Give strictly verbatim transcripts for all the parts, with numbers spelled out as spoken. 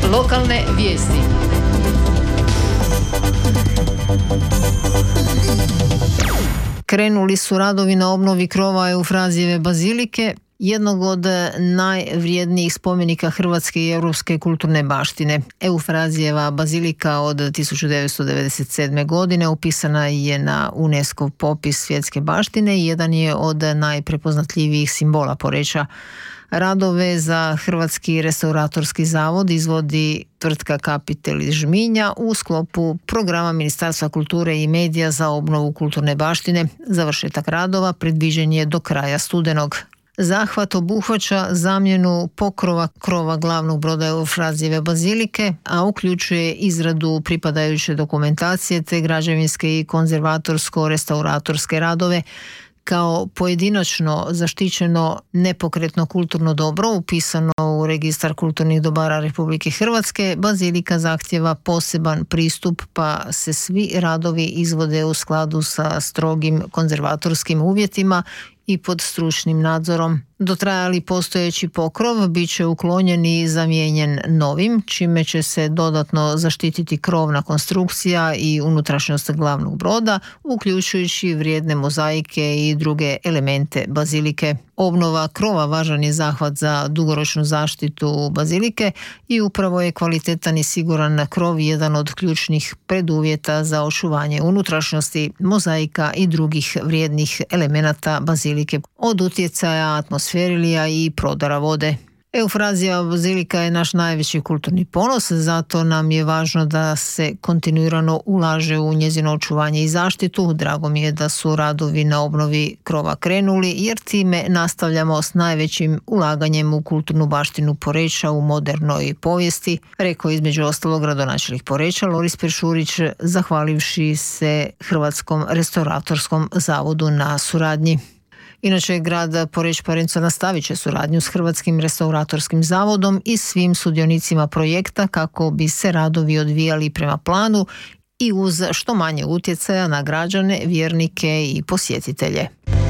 Lokalne vijesti. Krenuli su radovi na obnovi krova Eufrazijeve bazilike, jednog od najvrijednijih spomenika hrvatske i europske kulturne baštine. Eufrazijeva bazilika od tisuću devetsto devedeset sedme. godine upisana je na UNESCO popis svjetske baštine i jedan je od najprepoznatljivijih simbola Poreča. Radove za Hrvatski restauratorski zavod izvodi tvrtka Kapitel iz Žminja u sklopu programa Ministarstva kulture i medija za obnovu kulturne baštine. Završetak radova predviđen je do kraja studenog. Zahvat obuhvaća zamjenu pokrova krova glavnog broda Eufrazijeve bazilike, a uključuje izradu pripadajuće dokumentacije te građevinske i konzervatorsko-restauratorske radove. Kao pojedinačno zaštićeno nepokretno kulturno dobro upisano u registar kulturnih dobara Republike Hrvatske, bazilika zahtjeva poseban pristup, pa se svi radovi izvode u skladu sa strogim konzervatorskim uvjetima i pod stručnim nadzorom. Dotrajali postojeći pokrov bit će uklonjen i zamijenjen novim, čime će se dodatno zaštititi krovna konstrukcija i unutrašnjost glavnog broda, uključujući vrijedne mozaike i druge elemente bazilike. Obnova krova važan je zahvat za dugoročnu zaštitu bazilike i upravo je kvalitetan i siguran krov jedan od ključnih preduvjeta za očuvanje unutrašnjosti, mozaika i drugih vrijednih elemenata bazilike od utjecaja atmosferilija i prodora vode. Eufrazijeva bazilika je naš najveći kulturni ponos, zato nam je važno da se kontinuirano ulaže u njezino očuvanje i zaštitu. Drago mi je da su radovi na obnovi krova krenuli, jer time nastavljamo s najvećim ulaganjem u kulturnu baštinu Poreča u modernoj povijesti, rekao između ostalog gradonačelnik Poreča Loris Peršurić, zahvalivši se Hrvatskom restauratorskom zavodu na suradnji. Inače, grad Poreč Parenco nastavit će suradnju s Hrvatskim restauratorskim zavodom i svim sudionicima projekta kako bi se radovi odvijali prema planu i uz što manje utjecaja na građane, vjernike i posjetitelje.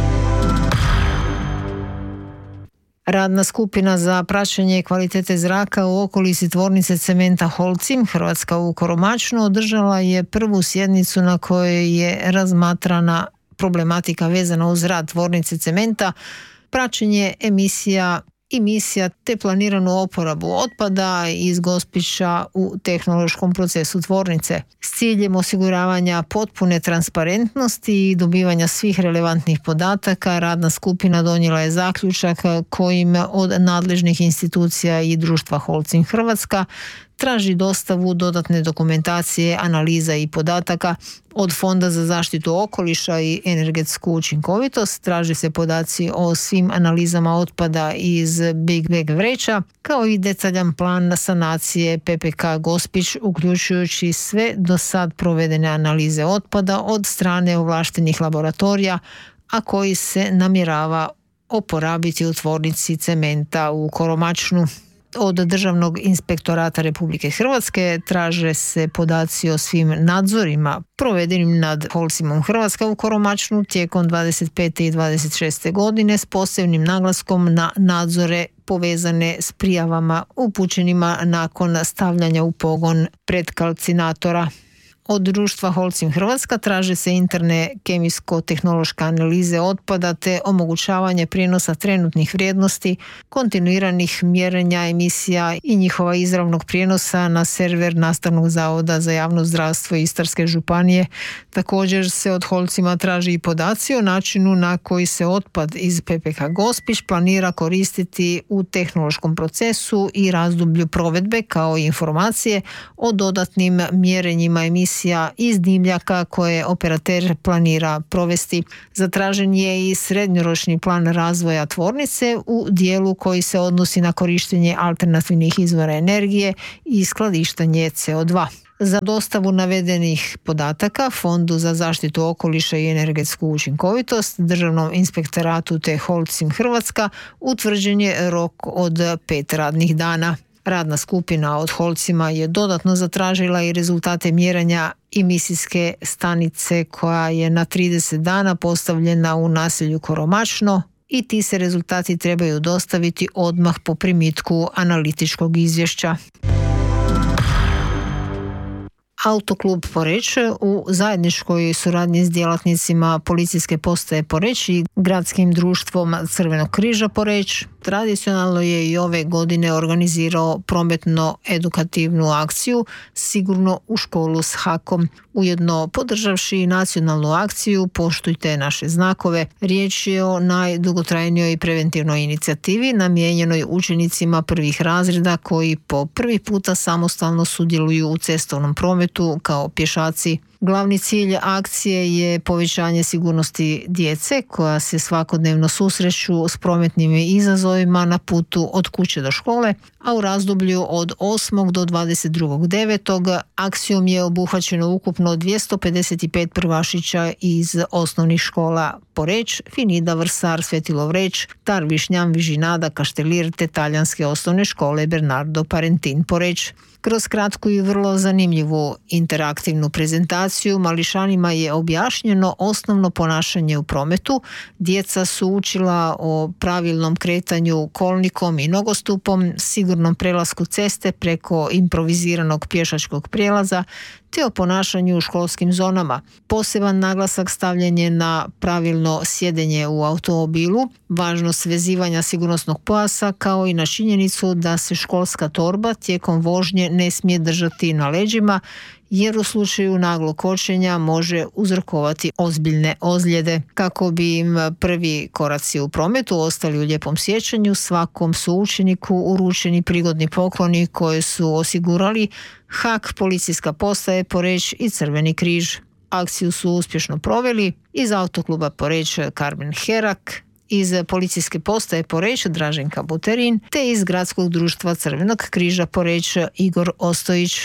Radna skupina za praćenje kvalitete zraka u okolici tvornice cementa Holcim, Hrvatska u Koromačnu, održala je prvu sjednicu na kojoj je razmatrana problematika vezana uz rad tvornice cementa, praćenje emisija emisija te planiranu oporabu otpada iz Gospića u tehnološkom procesu tvornice. S ciljem osiguravanja potpune transparentnosti i dobivanja svih relevantnih podataka, radna skupina donijela je zaključak kojim od nadležnih institucija i društva Holcim Hrvatska traži dostavu dodatne dokumentacije, analiza i podataka. Od Fonda za zaštitu okoliša i energetsku učinkovitost traži se podaci o svim analizama otpada iz Big Bag vreća, kao i detaljan plan sanacije P P K Gospić, uključujući sve do sad provedene analize otpada od strane ovlaštenih laboratorija, a koji se namjerava oporabiti u tvornici cementa u Koromačnu. Od Državnog inspektorata Republike Hrvatske traže se podaci o svim nadzorima provedenim nad Holcimom Hrvatska u Koromačnu tijekom dvadeset pete i dvadeset šeste. godine s posebnim naglaskom na nadzore povezane s prijavama upućenima nakon stavljanja u pogon predkalcinatora. Od društva Holcim Hrvatska traže se interne kemijsko-tehnološke analize otpada te omogućavanje prijenosa trenutnih vrijednosti, kontinuiranih mjerenja emisija i njihova izravnog prijenosa na server Nastavnog zavoda za javno zdravstvo Istarske županije. Također se od Holcima traži i podaci o načinu na koji se otpad iz P P K Gospić planira koristiti u tehnološkom procesu i razdoblju provedbe, kao i informacije o dodatnim mjerenjima emisija iz dimljaka koje operater planira provesti. Zatražen je i srednjoročni plan razvoja tvornice u dijelu koji se odnosi na korištenje alternativnih izvora energije i skladištenje C O dva. Za dostavu navedenih podataka Fondu za zaštitu okoliša i energetsku učinkovitost, Državnom inspektoratu te Holcim Hrvatska utvrđen je rok od pet radnih dana. Radna skupina od Holcima je dodatno zatražila i rezultate mjerenja emisijske stanice koja je na trideset dana postavljena u naselju Koromačno i ti se rezultati trebaju dostaviti odmah po primitku analitičkog izvješća. Autoklub Poreč u zajedničkoj suradnji s djelatnicima policijske postaje Poreč i gradskim društvom Crvenog križa Poreč tradicionalno je i ove godine organizirao prometno-edukativnu akciju Sigurno u školu s hakom. Ujedno podržavši nacionalnu akciju Poštujte naše znakove, riječ je o najdugotrajnijoj preventivnoj inicijativi namijenjenoj učenicima prvih razreda koji po prvi puta samostalno sudjeluju u cestovnom prometu kao pješaci. Glavni cilj akcije je povećanje sigurnosti djece koja se svakodnevno susreću s prometnim izazovima na putu od kuće do škole, a u razdoblju od osmog do dvadeset drugog devetog akcijom je obuhvaćeno ukupno dvjesto pedeset pet prvašića iz osnovnih škola Poreč, Finida, Vrsar, Sveti Lovreć, Tar Višnjan, Vižinada, Kaštelir te talijanske osnovne škole Bernardo Parentin Poreč. Kroz kratku i vrlo zanimljivu interaktivnu prezentaciju mališanima je objašnjeno osnovno ponašanje u prometu. Djeca su učila o pravilnom kretanju kolnikom i nogostupom, sigurnom prelasku ceste preko improviziranog pješačkog prijelaza, te o ponašanju u školskim zonama. Poseban naglasak stavljen je na pravilno sjedenje u automobilu, važnost vezivanja sigurnosnog pojasa kao i na činjenicu da se školska torba tijekom vožnje ne smije držati na leđima jer u slučaju naglog kočenja može uzrokovati ozbiljne ozljede. Kako bi im prvi koraci u prometu ostali u lijepom sjećanju, svakom su učeniku uručeni prigodni pokloni koje su osigurali Hak, policijska postaje Poreč i Crveni križ. Akciju su uspješno proveli iz Autokluba Poreč Karmen Herak, iz policijske postaje Poreč Draženka Buterin te iz gradskog društva Crvenog križa Poreč Igor Ostojić.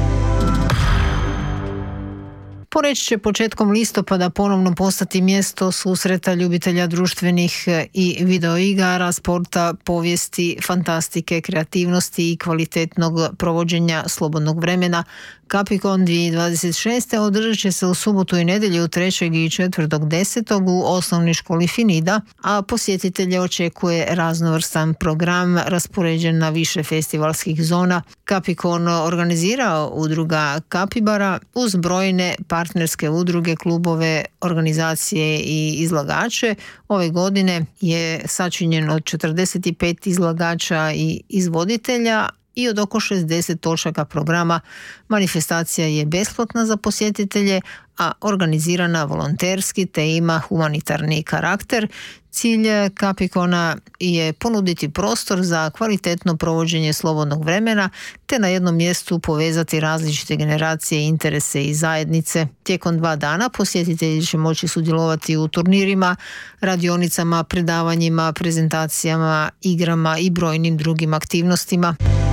Poreč će početkom listopada ponovno postati mjesto susreta ljubitelja društvenih i videoigara, sporta, povijesti, fantastike, kreativnosti i kvalitetnog provođenja slobodnog vremena. Capicon dvije tisuće dvadeset šeste održat će se u subotu i nedjelju trećeg i četvrtog desetog u osnovnoj školi Finida, a posjetitelje očekuje raznovrstan program raspoređen na više festivalskih zona. Capicon organizira udruga Kapibara uz brojne partnerske udruge, klubove, organizacije i izlagače. Ove godine je sačinjen od četrdeset pet izlagača i izvoditelja i od oko šezdeset točaka programa. Manifestacija je besplatna za posjetitelje, a organizirana volonterski te ima humanitarni karakter. Cilj Capicona je ponuditi prostor za kvalitetno provođenje slobodnog vremena te na jednom mjestu povezati različite generacije, interese i zajednice. Tijekom dva dana posjetitelji će moći sudjelovati u turnirima, radionicama, predavanjima, prezentacijama, igrama i brojnim drugim aktivnostima.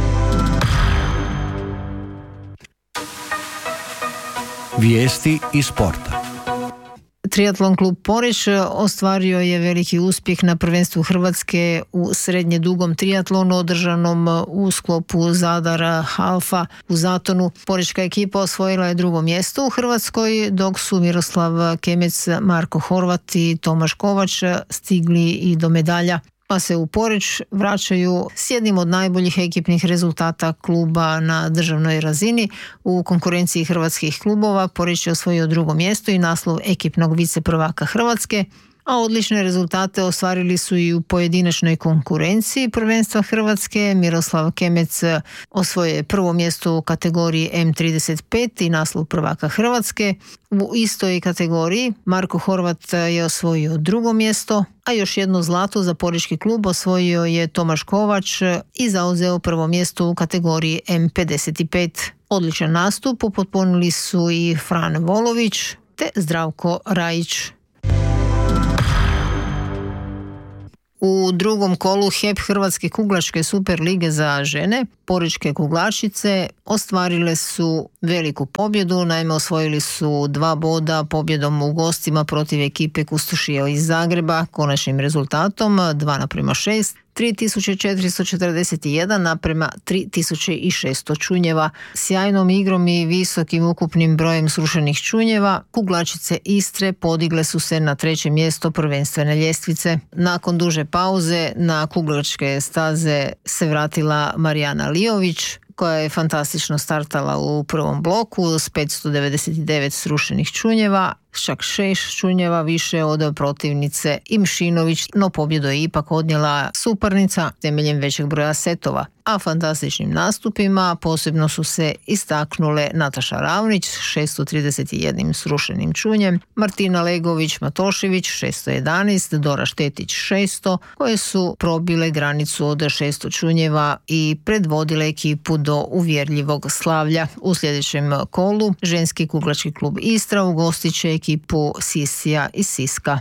Vijesti iz sporta. Triatlon klub Poreč ostvario je veliki uspjeh na prvenstvu Hrvatske u srednje dugom triatlonu održanom u sklopu Zadar Halfa u Zatonu. Porečka ekipa osvojila je drugo mjesto u Hrvatskoj, dok su Miroslav Kemec, Marko Horvat i Tomaš Kovač stigli i do medalja, pa se u Poreč vraćaju s jednim od najboljih ekipnih rezultata kluba na državnoj razini. U konkurenciji hrvatskih klubova Poreč je osvojio drugo mjesto i naslov ekipnog viceprvaka Hrvatske, a odlične rezultate ostvarili su i u pojedinačnoj konkurenciji prvenstva Hrvatske. Miroslav Kemec osvojio je prvo mjesto u kategoriji em trideset pet i naslov prvaka Hrvatske. U istoj kategoriji Marko Horvat je osvojio drugo mjesto, a još jedno zlato za porečki klub osvojio je Tomaš Kovač i zauzeo prvo mjesto u kategoriji em pedeset pet. Odličan nastup upotpunili su i Fran Volović te Zdravko Rajić. U drugom kolu H E P Hrvatske kuglačke super lige za žene, porečke kuglačice ostvarile su veliku pobjedu, naime osvojili su dva boda pobjedom u gostima protiv ekipe Kustušija iz Zagreba, konačnim rezultatom dva naprema šest, tri tisuće četiristo četrdeset jedan naprema tri tisuće šesto čunjeva. Sjajnom igrom i visokim ukupnim brojem srušenih čunjeva, kuglačice Istre podigle su se na treće mjesto prvenstvene ljestvice. Nakon duže pauze na kuglačke staze se vratila Marijana Lijović, koja je fantastično startala u prvom bloku s petsto devedeset devet srušenih čunjeva, čak šest čunjeva više od protivnice Imšinović, no pobjedu je ipak odnijela suparnica temeljem većeg broja setova. A fantastičnim nastupima posebno su se istaknule Nataša Ravnić s šesto trideset jedan srušenim čunjem, Martina Legović-Matošević šesto jedanaest, Dora Štetić šesto, koje su probile granicu od šesto čunjeva i predvodile ekipu do uvjerljivog slavlja. U sljedećem kolu ženski kuglački klub Istra ugostit će ekipu Sisija iz Siska.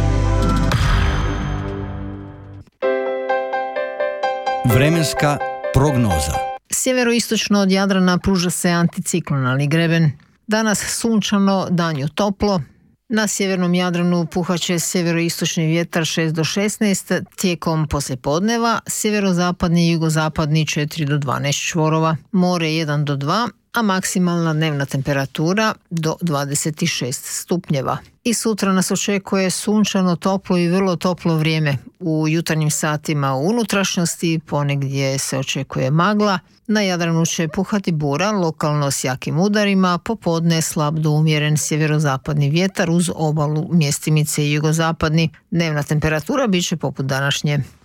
Vremenska prognoza. Sjeveroistočno od Jadrana pruža se anticiklonalni greben. Danas sunčano, danju toplo. Na sjevernom Jadranu puhaće sjeveroistočni vjetar šest do šesnaest, tijekom poslijepodneva sjeverozapadni i jugozapadni četiri do dvanaest čvorova, more jedan do dva, a maksimalna dnevna temperatura do dvadeset šest stupnjeva. I sutra nas očekuje sunčano, toplo i vrlo toplo vrijeme. U jutarnjim satima u unutrašnjosti ponegdje se očekuje magla. Na Jadranu će puhati bura, lokalno s jakim udarima, popodne slab do umjeren sjeverozapadni vjetar uz obalu mjestimice i jugozapadni. Dnevna temperatura bit će poput današnje.